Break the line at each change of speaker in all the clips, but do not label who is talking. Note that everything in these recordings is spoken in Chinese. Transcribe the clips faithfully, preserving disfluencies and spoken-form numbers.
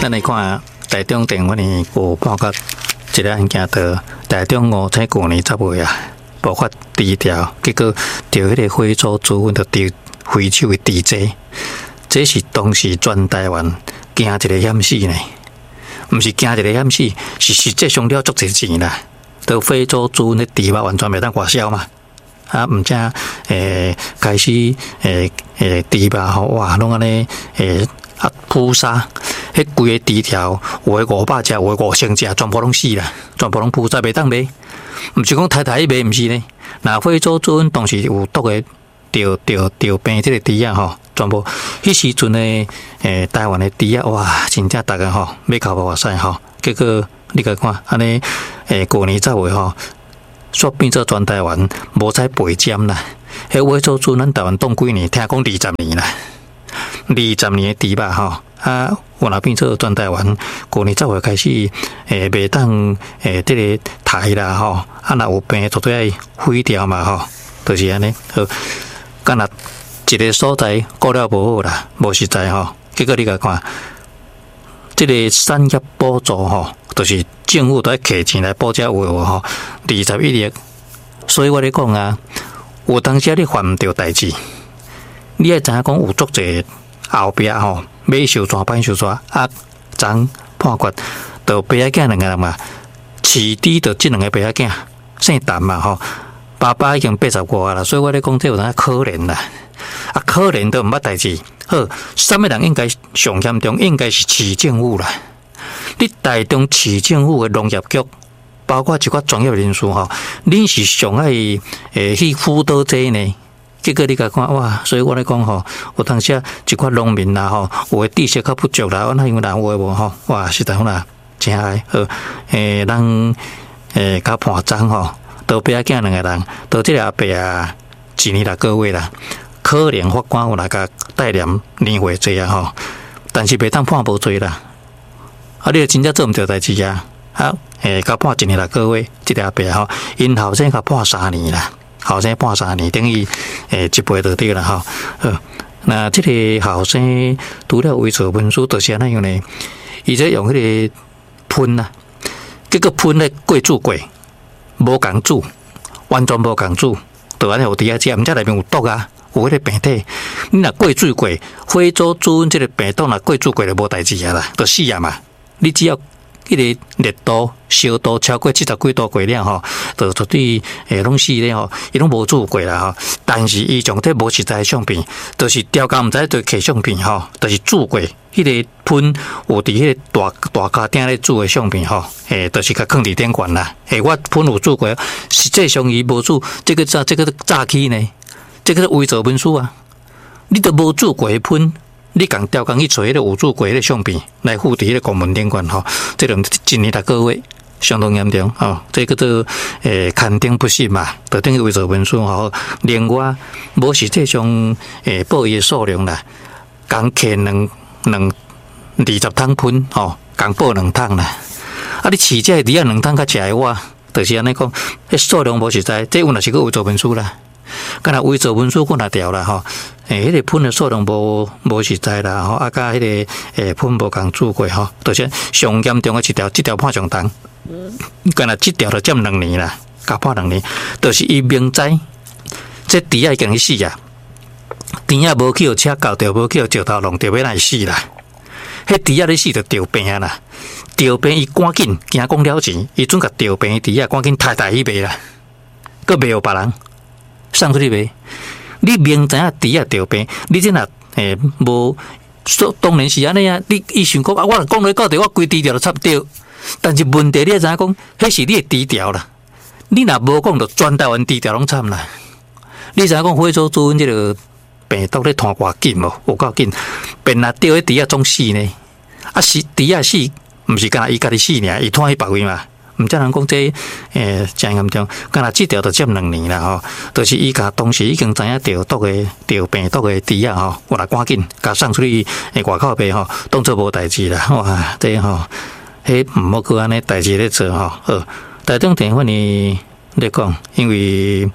咱来看台中电话呢有报告一个案件，到台中五彩旧年十月啊，爆发低调，结果着迄个非洲猪瘟着丢非洲的地济，这是当时全台湾惊一个险死呢，毋是惊一个险死，是实际上了足侪钱啦。到非洲猪瘟的猪肉完全袂当外销嘛，啊，毋正诶开始诶诶猪肉吼，哇，拢安尼诶。啊，扑杀，迄规个猪条，有诶五百只，有诶五千只，全部拢死啦，全部拢扑杀，袂当卖。毋是讲太太卖，毋是呢。那非洲猪瘟当时有毒诶，着着着病即个猪仔吼，全部迄时阵诶，诶台湾诶猪仔，哇，真正逐个吼要靠无使吼。结果你甲看，安尼诶过年十月吼，煞变做全台湾无采赔针啦。迄非洲猪，咱台湾冻几年，听讲二十年啦。二十年的猪肉吼，啊，有若变做全台湾，过年十月开始，诶，袂当诶，即个台啦吼，啊，若有病绝对爱毁掉嘛吼，就是安尼。好，干若一个所在顾了无好啦，无实在吼，结果你甲看，即个产业补助吼，就是政府都爱摕钱来补遮有诶吼，二十一亿，所以我咧讲啊，有当时你犯毋着代志。你爱知影讲有足侪后壁吼，买受抓办受抓啊，昨判决，着爸仔囝两个人嘛，饲猪着即两个爸仔囝姓陈嘛吼，爸爸已经八十外啦，所以我咧讲这有当可怜啦，啊可怜都毋捌代志。好，什么人应该上严重？应该是市政府啦。你台中市政府的农业局，包括一寡专业人士吼，恁是上爱诶去辅导这呢？结果你甲看哇，所以我咧讲吼，有当时啊一寡农民啦吼，有诶知识较不足啦，我那因为人有诶无吼，哇实在好啦，真嗨好诶，人诶甲判章吼，都爸仔囝两个人，都即个阿伯啊，一年六个月啦，可怜法官有来甲带念年岁罪啊吼，但是袂当判无罪啦，啊你真正做毋着代志啊，啊诶甲判一年六个月，即个阿伯吼，因后生甲判三年啦。后生判三年，等于诶一倍就对啦吼。呃，那这个后生除了维持文书，就是安那样呢？伊在用迄个喷啊，结果喷咧过煮过，无共煮，完全无共煮，就安尼有猪仔食，毋知内面有毒啊，有迄个病体。你若过煮过，非洲猪瘟这个病毒若过煮过就无代志啊啦，就死啊嘛。你只要迄个热度、烧度超过七十几度过了吼，就绝对诶拢死咧吼，伊拢无煮过啦吼。但是伊从这无实在相片，就是雕工毋知对摕相片吼，就是煮过迄个喷有伫迄个大大家顶咧煮诶相片吼，诶，就是甲放伫顶悬啦。诶，我喷有煮过，实际上伊无煮，这个炸这个炸起呢，这个是伪造文书啊，你都无煮过喷。你共调工去找迄个有煮过迄个相片来附伫迄个公文顶悬吼，这种一年六个月相当严重吼，这个做诶勘定不实嘛，就等于伪造文书吼。另外，无实际上诶报伊诶数量啦，共摕两两二十桶喷吼，共报两桶啦。啊，你饲这猪仔两桶较食诶话，就是安尼讲，迄数量无实在，这有若是个伪造文书啦。敢若伪造文书我若调啦吼，诶，迄个喷的数量无无实在啦吼，啊，甲迄个诶喷无共煮过吼，就是上严重的一条，即条判上重，敢若即条就占两年啦，加判两年，就是伊明知这猪仔已经去死啊，猪仔无去互车搞着，无去互石头弄着，要来死啦，迄猪仔咧死就着病啊啦，着病伊赶紧惊讲了钱，伊准甲着病猪仔赶紧抬抬去卖啦，佮卖互别人。送出去卖，你明知影猪仔着病，你这若诶无，当然是安尼啊。你伊想讲啊，我讲落到底，我规猪条都插掉。但是问题你知影讲，迄是你的猪条啦。你若无讲，就全台湾猪条拢惨啦。你知影讲非洲猪瘟这个病毒咧传偌紧无？有够紧，便若钓迄猪仔总死呢。啊死猪仔死，毋是干那伊家己死尔，伊传去别位嘛。毋则人讲这诶真严重，敢若即条就占两年啦吼，就是伊甲当时已经知影着毒诶、着病毒诶猪仔吼，我来赶紧甲送出去诶外口卖吼，当做无代志啦，哇，这吼，迄毋好搁安尼代志咧做吼。好，台中电话呢咧讲，因为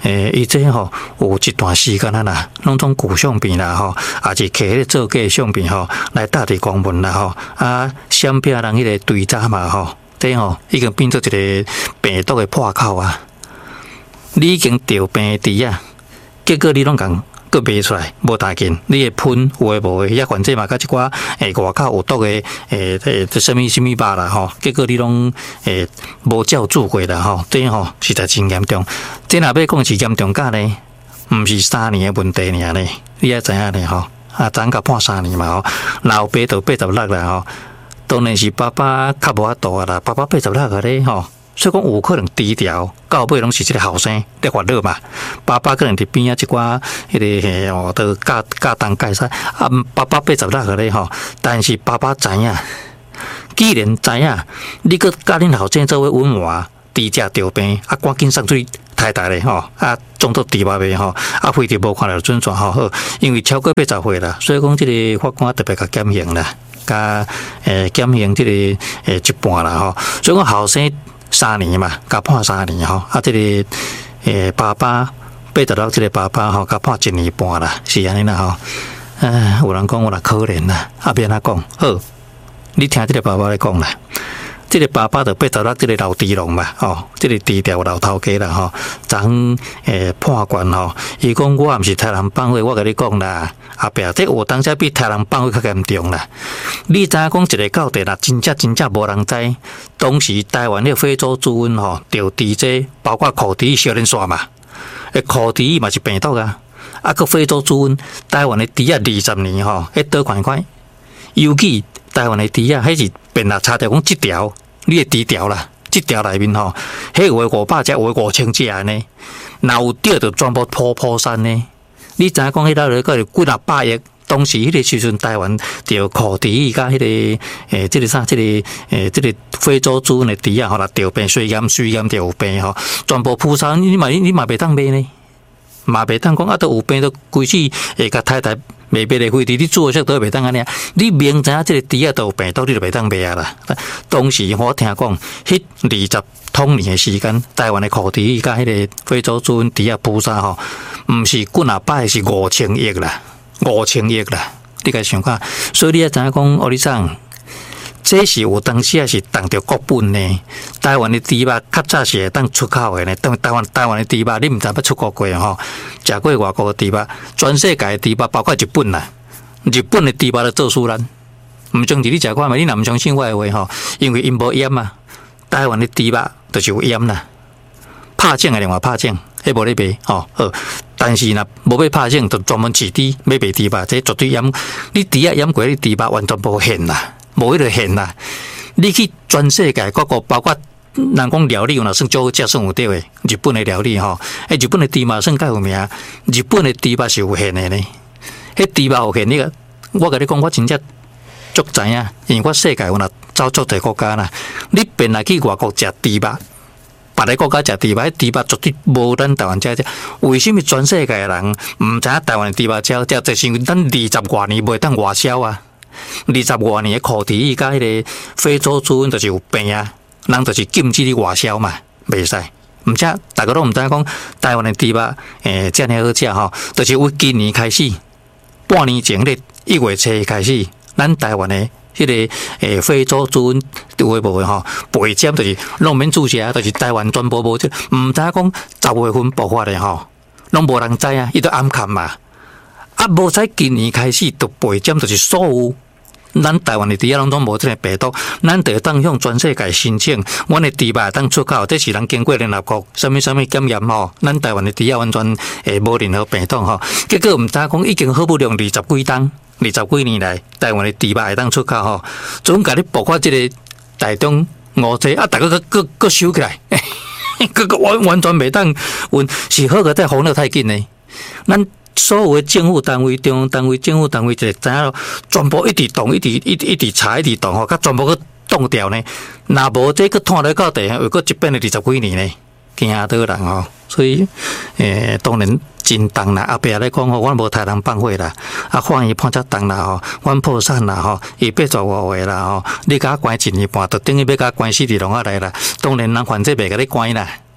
诶，伊这吼有一段时间啊啦，拢种古相片啦吼，也是摕迄个做假相片吼来搭伫公文啦吼，啊，相片人迄个对查嘛吼，这吼已经变做一个病毒的破口啊！你已经得病猪啊，结果你拢共佫卖出来，无大劲，你会喷有诶无诶，遐反正嘛，甲一寡诶外口有毒诶诶诶，这什物什物肉啦吼，结果你拢诶无照做过啦吼，这吼实在真严重。这若要讲是严重甲呢，毋是三年诶问题尔呢，你也知影呢吼，啊，咱甲判三年嘛吼，老爸都八十六啦吼，当然是爸爸较无法度啊啦，爸爸八十六个咧吼。所以讲有可能低调，到尾拢是一个后生在烦恼嘛。爸爸可能伫边啊一寡迄个嘿哦，都教教东教西啊。爸爸八十六个咧吼，但是爸爸知影，既然知影，你搁甲恁后生做伙温hòa，猪只着病啊，赶紧送去太太咧吼，啊，装作猪肉糜吼，啊，非得无看到准算吼好，因为超过八十岁啦，所以讲即个法官特别甲减刑啦，甲诶减刑即个诶一半啦吼，所以讲后生。三年嘛，甲判三年吼，啊，这个诶爸爸八十六，这个爸爸吼，甲判一年半啦，是安尼啦吼。唉，有人讲我啦可怜啦，啊，别哪讲好，你听这个爸爸来讲啦。这个爸爸就八十六，这个老猪农嘛，哦，这个低调老头家啦吼，昨诶判官吼，伊讲我毋是杀人放火，我甲你讲啦，阿伯，这我当下比杀人放火较严重啦。你知影讲一个到底啦，真正真正无人知，当时台湾的非洲猪瘟吼，着猪这包括口蹄小人刷嘛，诶，口蹄嘛是病毒啊，啊个非洲猪瘟，台湾的猪啊二十年吼，迄倒款款，尤其台湾的猪啊，迄是变啦，差条讲即条。你会低调啦，即条内面吼，迄有诶五百只，有诶五千只安尼，若有钓就全部破破产呢。你知影讲迄搭咧个几若百亿，当时迄个时阵台湾钓苦猪甲迄个诶，即个啥，即个诶，即个非洲猪诶猪啊，吼啦钓病，水淹水淹着有病吼，全部扑杀，你嘛你嘛袂当卖呢，嘛袂当讲啊，都有病都规世会甲太太。卖别个飞猪，你做诶都袂当安尼。你明知影即个猪啊都有病毒，你就袂当卖啊啦。当时我听讲，迄二十通年诶时间，台湾诶苦猪甲迄个非洲猪瘟猪啊扑杀吼，毋是几若百，是五千亿啦，五千亿啦。你家想看，所以你也知影讲，我你讲，这是有当时也是当着国本呢。台湾的猪肉较早是会当出口的呢，当台湾台湾的猪肉你毋知要出国过吼，食过外国的猪肉，全世界的猪肉包括日本啦，日本的猪肉都做输咱。毋相信你食看嘛？你若毋相信我的话吼，因为因无盐啊，台湾的猪肉就是有盐啦，拍整的另外拍整，迄无咧卖吼好。但是若无要拍整，就专门饲猪要卖猪肉，这绝对盐。你猪啊盐过，你猪肉完全无限啦。无迄个现啦，你去全世界各国，包括人讲料理，有哪算做食算有对诶？日本诶料理吼，诶，日本诶猪肉算较有名，日本诶猪肉是有限诶呢。迄猪肉有限，你个我甲你讲，我真正足知影，因为我世界有哪走足侪国家啦。你便来去外国食猪肉，别个国家食猪肉，迄猪肉绝对无咱台湾食只。为什么全世界诶人毋知影台湾诶猪肉食食？就是因为咱二十外年袂当外销啊。二十外年的苦猪甲迄个非洲猪瘟就是有病啊，人就是禁止你外销嘛，袂使。毋则大家都毋知影讲台湾的猪肉诶，遮尔好食吼，就是由今年开始，半年前咧一月初开始，咱台湾的迄个诶非洲猪瘟有诶无诶吼，背尖就是拢免注射，就是台湾全部无即，毋知影讲十月份爆发诶吼，拢无人知啊，伊都暗藏嘛。啊，无使今年开始，就背尖就是所有。咱台湾的猪仔拢总无这个病毒，咱得当向全世界申请，阮的猪肉当出口，这是咱经过联合国什么什么检验吼，咱台湾的猪仔完全诶无任何病毒吼。结果毋知讲已经好不容易二十几档、二十几年来，台湾的猪肉会当出口吼，总甲你爆发这个台中五节啊，大家个个个收起来，个个完完全袂当，阮是好个在防得太紧呢，咱。所有的政府单位、中央单位、政府单位，就知影全部一直动、一直一直一直查、一直动吼，甲全部去冻掉呢。若无这个拖落到地，又个一变了二十几年呢，惊到人吼。所以，诶，当然真重啦。后壁来讲吼，阮无杀人放火啦，啊，反伊判遮重啦吼，阮破产啦吼，伊八十外岁啦吼，你甲关一年半，就等于要甲关死伫笼仔内啦。当然人犯罪袂甲你关啦。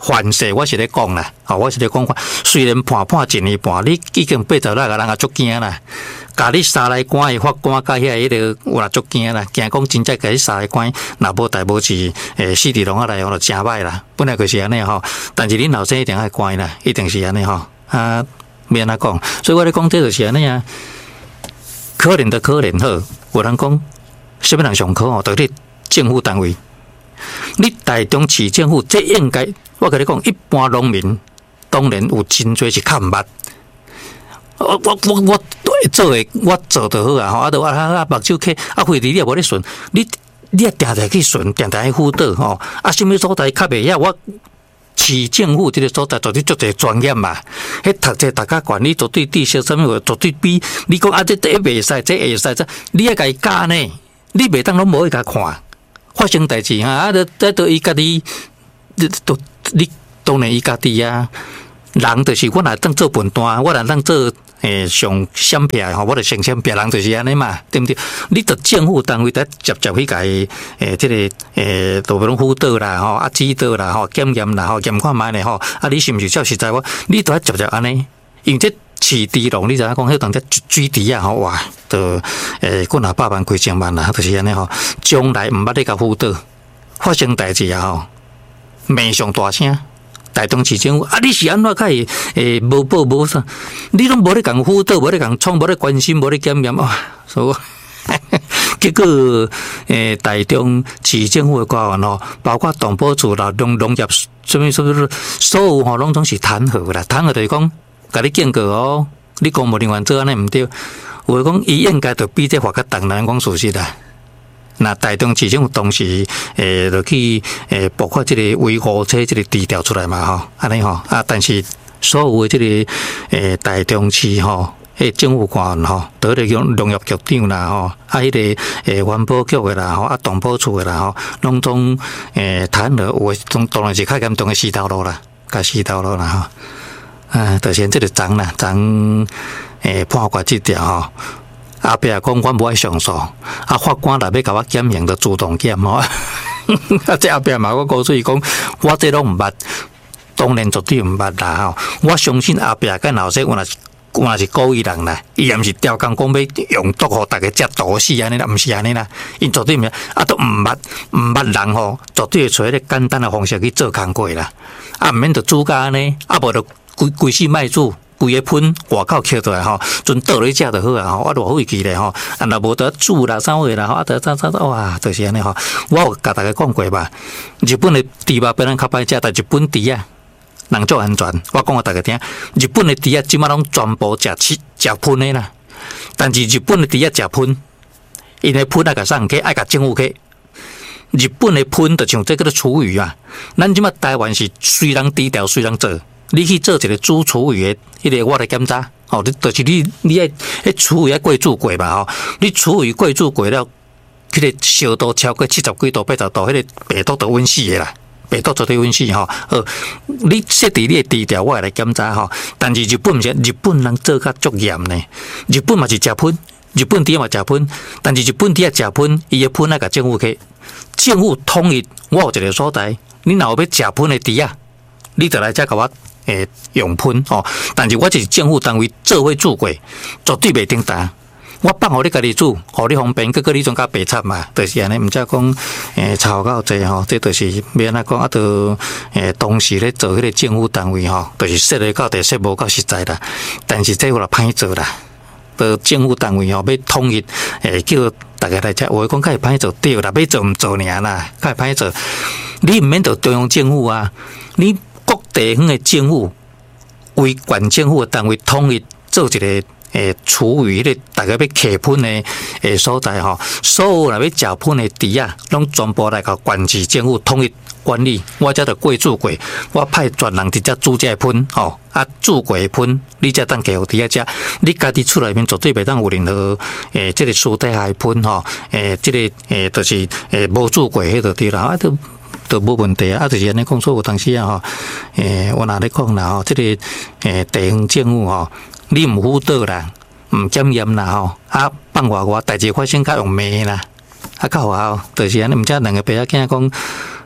反射我是咧讲啦，吼，我是咧讲，虽然判判一年半，你已经八十六个人也足惊啦，甲你杀来关的法官甲遐迄个有啦足惊啦，惊讲真正甲你杀来关，若无代无志，诶，死伫笼仔内就真歹啦，本来就是安尼吼，但是恁后生一定爱关啦，一定是安尼吼，啊，免安讲，所以我咧讲这就是安尼啊，可怜的可怜好，有人讲，什么人上可吼，就是政府单位。你台中市政府这应该，我跟你讲，一般农民当然有真多是看唔捌。我我我我做诶，我做就好啊！吼，啊，都啊啊目睭起，啊，费力你也无咧顺，你你也定定去顺，定定去辅导吼。啊，什么所在较袂晓，我市政府这个所在绝对足侪专业嘛。迄读者大家管理绝对知识，什么话绝对比你讲啊，这这袂使，这会使，这你也甲伊教呢，你袂当拢无去甲看。发生代志哈，啊，都都都伊家己，都你当然伊家己啊。人就是我若当做笨蛋，我若当做诶上闪撇吼，我著上闪撇，人就是安尼嘛，对不对？你着政府单位得直接去甲伊诶，即、这个诶，都比如辅导啦，吼啊指导啦，吼检验啦，吼验看卖咧，吼啊你是毋是照实在我？你都要直接安尼，因为这市地龙，你知影讲迄当只水池啊，吼哇，都诶几若百万、几千万啦，就是安尼吼。将来毋捌你甲辅导，发生代志啊吼，骂上大声。台中市政府啊，你是安怎会诶无报无啥？你拢无咧共辅导，无咧共创，无咧关心，无咧检验啊！所以结果诶，台中市政府诶官员吼，包括动保处啦、农农业什么什么，所有吼拢总是弹劾啦，弹劾就是讲，甲你警告哦，你公务人员做安尼毋对，有诶讲伊应该就比这法较重，咱讲事实啦。那台中市政府当时诶，就去诶，包括这个维护车这个低调出来嘛吼，安尼吼啊，但是所有的这个诶台中市吼，诶政府官员吼，倒咧用农业局长啦吼，啊迄个诶环保局的啦吼，啊动保处的啦吼，拢总诶谈了，有诶当当然是较严重的死头路啦，甲死头路啦吼，啊，就先这个章啦，章诶判决这条吼。后壁讲我无爱上诉，啊法官若要甲我减刑，就自动减吼。啊，这后壁嘛，我告诉伊讲，我这拢毋捌，当然绝对毋捌啦吼。我相信后壁跟后生，我若是我若是故意人啦，伊也毋是调工讲要用毒互大家食毒死安尼啦，毋是安尼啦，因绝对毋啊都毋捌毋捌人吼，绝对会找迄个简单的方式去做工过啦，啊毋免着煮甲安尼，啊无着规规世卖煮。规个喷外口捡出来吼，准倒落去食就好啊吼，啊偌费气咧吼，啊若无得煮啦、啥货啦吼，啊得啥啥哇，就是安尼吼。我有甲大家讲过吧，日本的猪肉比咱较歹食，但日本猪啊，人足安全。我讲互大家听，日本的猪啊，即马拢全部食吃食喷的啦。但是日本的猪啊食喷，因为喷爱甲送去，爱甲政府去。日本的喷就像这个厨余啊，咱即马台湾是虽然低调，虽然做。你去做一个煮厨余的，迄个我来检查，吼，你就是你，你爱迄厨余爱过煮过嘛，吼，你厨余过煮过了，迄个烧度超过七十几度、八十度，迄个病毒就温死的啦，病毒绝对温死吼。呃，你设定你的低调，我来检查吼。但是日本毋是，日本人做较足严呢。日本嘛是食喷，日本猪嘛食喷，但是日本猪啊食喷，伊的喷爱甲政府去，政府统一。我有一个所在，你若有要食喷的猪啊，你就来遮甲我。诶，用喷哦，但是我就是政府单位做伙煮过，绝对袂顶单。我放互你家己煮，互你方便，结果你总较白惨嘛，就是安尼。毋则讲诶，吵到济吼，这就是要安怎讲啊？都诶，当时咧做迄个政府单位吼，就是说咧到底说无够实在啦。但是这有啦歹做啦，都政府单位吼要统一，诶，叫大家来遮，我讲较会歹做对啦，要做毋做尔啦，较会歹做。你毋免做中央政府啊，你。各地方的政府为县政府的单位统一做一个诶厨余咧，大家要客喷的诶所在吼，所有若要食喷的猪啊，拢全部来甲县市政府统一管理。我遮着过煮过，我派专人直接煮这喷吼，啊煮过的喷，你才当给互猪啊食。你家己厝内面绝对袂当有任何诶，这个输底下喷吼，诶，这个诶，就是诶无煮过迄个对啦，啊都。都无问题啊！啊，就是安尼讲，所有当时啊，吼，诶，我若咧讲啦，吼，这个诶地方政府吼，你毋辅导啦，毋检验啦，吼，啊，放外外代志发生，较用骂啦，啊，较好，就是安尼，毋则两个爸仔囝讲，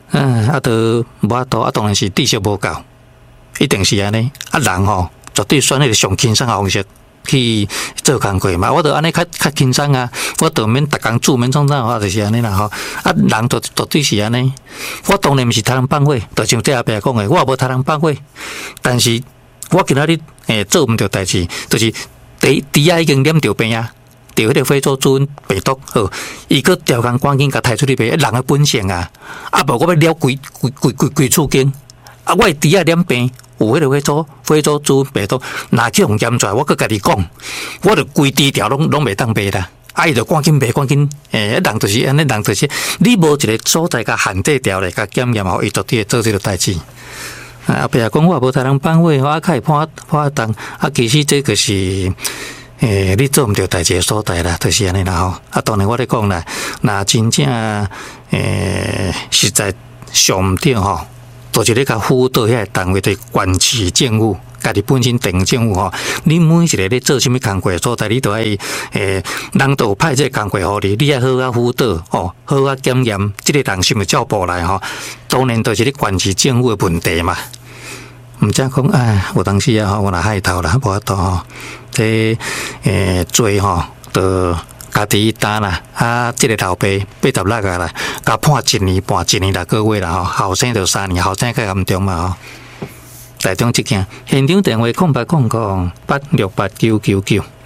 嗯，啊，都无法度，啊，当然是知识无够，一定是安尼。啊，人吼绝对选迄个上轻松的方式去做工课嘛。我著安尼较较轻松啊，我著免逐工煮免创啥，我就是安尼啦吼。啊，人绝绝对是安尼。我当然毋是杀人放火，就像这后壁讲的，我也无杀人放火，但是我今仔日诶做毋着代志，就是第第啊已经染着病啊。着迄个非洲猪瘟病毒，好，伊个调工赶紧甲抬出去病，人的本性啊，啊无我要了规规规规规厝间，啊我弟啊染病，有迄个非洲非洲猪瘟病毒，若去互验出来，我佮家己讲，我着规低条拢拢袂当卖啦，啊伊着赶紧卖赶紧，诶、欸，人就是安尼，人就是，你无一个所在甲限制掉咧，甲检验吼，伊绝对会做即个代志。啊，别讲我无杀人放火，我较会判判动，啊其实这个是。诶、欸，你做毋着代志的所在啦，就是安尼啦吼。啊，当然我咧讲啦，若真正诶、欸、实在上毋对吼，就是咧甲辅导遐个单位的管市政府，家己本身定政府吼，你每一个咧做啥物工课所在，你都爱诶，人都派这个工课互你，你爱好啊辅导哦，好啊检验，即、这个人是毋是照步来吼？当然都是咧管市政府的问题嘛。毋则讲，哎，有当时啊，我若害头啦，无法度吼。这诶罪吼，就家己担啦。啊，即、这个老爸八十六个啦，甲判一年半，一年六个月啦吼。后生就三年，后生较严重嘛吼。台中一件现场电话空八空空八六八九九九。